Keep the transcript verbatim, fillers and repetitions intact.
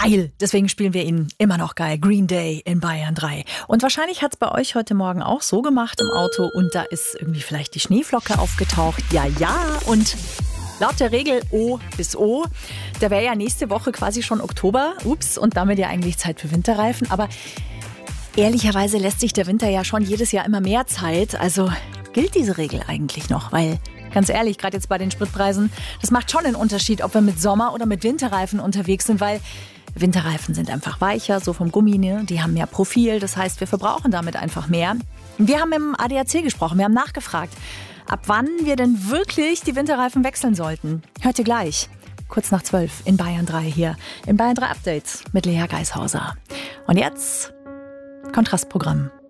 Geil, deswegen spielen wir ihn immer noch geil. Green Day in Bayern drei. Und wahrscheinlich hat es bei euch heute Morgen auch so gemacht im Auto und da ist irgendwie vielleicht die Schneeflocke aufgetaucht. Ja, ja, und laut der Regel O bis O, da wäre ja nächste Woche quasi schon Oktober. Ups, und damit ja eigentlich Zeit für Winterreifen. Aber ehrlicherweise lässt sich der Winter ja schon jedes Jahr immer mehr Zeit. Also gilt diese Regel eigentlich noch? Weil, ganz ehrlich, gerade jetzt bei den Spritpreisen, das macht schon einen Unterschied, ob wir mit Sommer- oder mit Winterreifen unterwegs sind, weil Winterreifen sind einfach weicher, so vom Gummi, ne? Die haben mehr Profil, das heißt, wir verbrauchen damit einfach mehr. Wir haben im A D A C gesprochen, wir haben nachgefragt, ab wann wir denn wirklich die Winterreifen wechseln sollten. Hört ihr gleich, kurz nach zwölf in Bayern drei hier, im Bayern drei Update mit Lea Geishauser. Und jetzt Kontrastprogramm.